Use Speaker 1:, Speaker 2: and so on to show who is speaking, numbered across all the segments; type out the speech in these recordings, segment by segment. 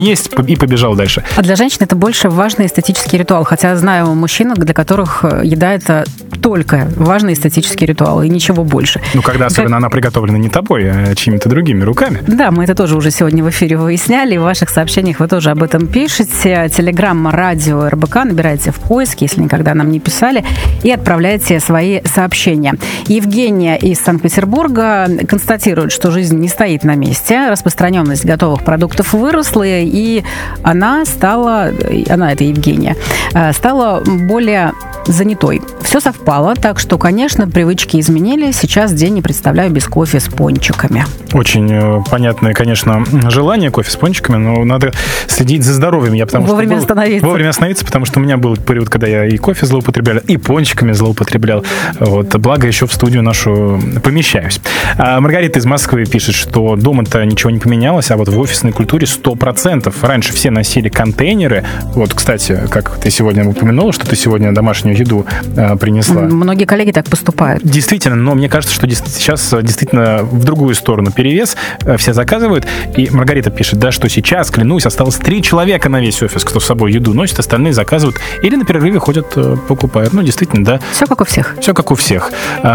Speaker 1: есть и побежал дальше.
Speaker 2: А для женщин это больше важный эстетический ритуал. Хотя знаю мужчин, для которых еда — это только важный эстетический ритуал и ничего больше.
Speaker 1: Ну, когда особенно она приготовлена не тобой, а чьими-то другими руками.
Speaker 2: Да, мы это тоже уже сегодня в эфире выясняли. В ваших сообщениях вы тоже об этом пишете. Телеграм, радио, РБК набираете в поиск, если никогда нам не писали, и отправляете свои сообщения. Евгения из Санкт-Петербурга констатирует, что жизнь не стоит на месте. Распространенность готовых продуктов выросла, и она, это Евгения, стала более занятой. Все совпало, так что, конечно, привычки изменились. Сейчас день не представляю без кофе с пончиками.
Speaker 1: Очень понятное, конечно, желание кофе с пончиками, но надо следить за здоровьем.
Speaker 2: Вовремя
Speaker 1: остановиться, потому что у меня был период, когда я и кофе злоупотреблял, и пончиками злоупотреблял. Вот, благо еще в студию нашу помещаюсь. Маргарита из Москвы пишет, что дома-то ничего не поменялось, а вот в офисной культуре 100%. Раньше все носили контейнеры. Вот, кстати, как ты сегодня упомянула, что ты сегодня домашнюю еду принесла.
Speaker 2: Многие коллеги так поступают.
Speaker 1: Действительно, но мне кажется, что сейчас действительно в другую сторону перевес. Все заказывают. И Маргарита пишет, да, что сейчас, клянусь, осталось 3 человека на весь офис, кто с собой еду носит, остальные заказывают или на перерыве ходят, покупают. Ну, действительно, да.
Speaker 2: Все как у всех.
Speaker 1: Все как у всех.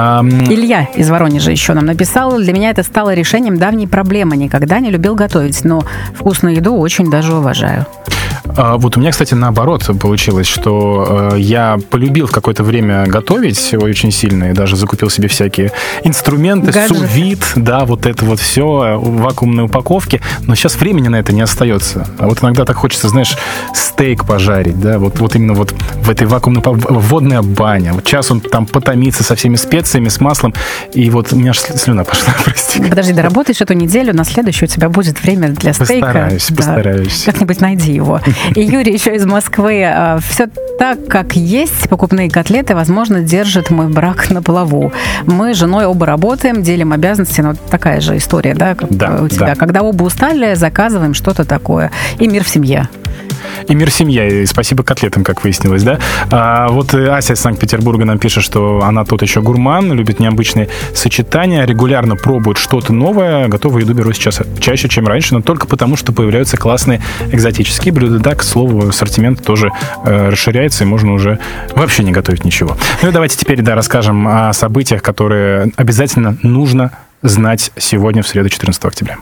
Speaker 2: Илья из Воронежа еще нам написал: для меня это стало решением давней проблемы. Никогда не любил готовить, но вкусную еду очень даже уважаю.
Speaker 1: Вот у меня, кстати, наоборот получилось, что я полюбил в какое-то время готовить очень сильно и даже закупил себе всякие инструменты, сous-вид, да, вот это вот все, вакуумные упаковки, но сейчас времени на это не остается. А вот иногда так хочется, знаешь, стейк пожарить, да, вот именно вот в этой вакуумной водная баня. Вот час он там потомится со всеми специями, с маслом, и вот у меня аж слюна пошла, прости.
Speaker 2: Подожди, доработаешь эту неделю, на следующую у тебя будет время для стейка.
Speaker 1: Постараюсь.
Speaker 2: Как-нибудь найди его. И Юрий еще из Москвы. Все так, как есть. Покупные котлеты, возможно, держит мой брак на плаву. Мы с женой оба работаем, делим обязанности. Ну, такая же история, да, как у тебя. Да. Когда оба устали, заказываем что-то такое. И мир в семье.
Speaker 1: И мир семья, и спасибо котлетам, как выяснилось, да? Вот Ася из Санкт-Петербурга нам пишет, что она тот еще гурман, любит необычные сочетания, регулярно пробует что-то новое, готовую еду беру сейчас чаще, чем раньше, но только потому, что появляются классные экзотические блюда. Да, к слову, ассортимент тоже расширяется, и можно уже вообще не готовить ничего. Ну и давайте теперь, да, расскажем о событиях, которые обязательно нужно знать сегодня, в среду, 14 октября.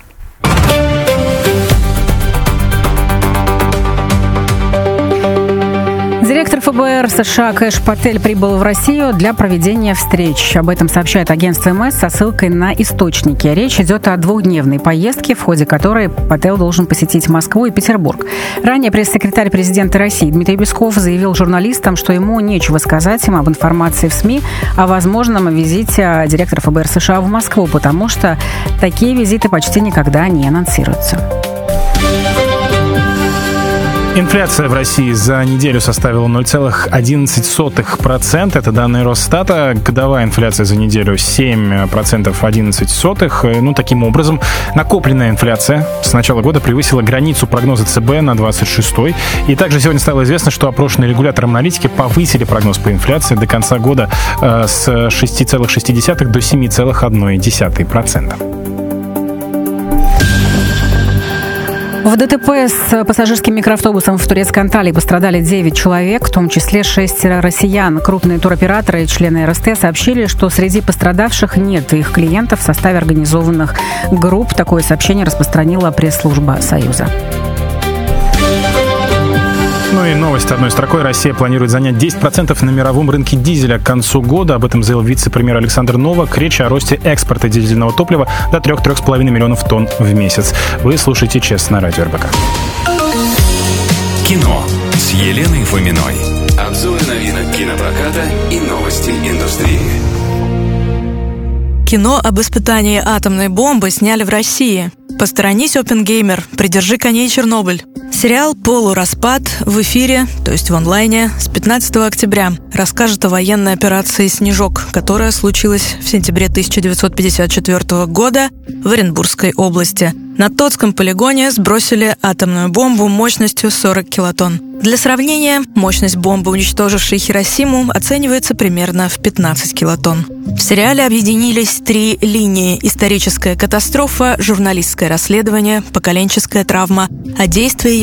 Speaker 2: Директор ФБР США Кэш Патель прибыл в Россию для проведения встреч. Об этом сообщает агентство МС со ссылкой на источники. Речь идет о 2-дневной поездке, в ходе которой Патель должен посетить Москву и Петербург. Ранее пресс-секретарь президента России Дмитрий Песков заявил журналистам, что ему нечего сказать им об информации в СМИ о возможном визите директора ФБР США в Москву, потому что такие визиты почти никогда не анонсируются.
Speaker 1: Инфляция в России за неделю составила 0,11%. Это данные Росстата. Годовая инфляция за неделю 7,11%. Ну, таким образом, накопленная инфляция с начала года превысила границу прогноза ЦБ на 26-й. И также сегодня стало известно, что опрошенные регулятором аналитики повысили прогноз по инфляции до конца года с 6,6 до 7,1%.
Speaker 2: В ДТП с пассажирским микроавтобусом в турецкой Анталии пострадали 9 человек, в том числе 6 россиян. Крупные туроператоры и члены РСТ сообщили, что среди пострадавших нет их клиентов в составе организованных групп. Такое сообщение распространила пресс-служба Союза.
Speaker 1: Ну и новость одной строкой. Россия планирует занять 10% на мировом рынке дизеля к концу года. Об этом заявил вице-премьер Александр Новак. Речь о росте экспорта дизельного топлива до 3-3,5 миллионов тонн в месяц. Вы слушаете «Честно» на радио РБК.
Speaker 3: Кино с Еленой Фоминой. Обзоры новинок кинопроката и новости индустрии.
Speaker 4: Кино об испытании атомной бомбы сняли в России. «Посторонись, Оппенгеймер», «Придержи коней, Чернобыль». Сериал «Полураспад» в эфире, то есть в онлайне, с 15 октября. Расскажет о военной операции «Снежок», которая случилась в сентябре 1954 года в Оренбургской области. На Тотском полигоне сбросили атомную бомбу мощностью 40 килотонн. Для сравнения, мощность бомбы, уничтожившей Хиросиму, оценивается примерно в 15 килотонн. В сериале объединились 3 линии: историческая катастрофа, журналистское расследование, поколенческая травма, а действие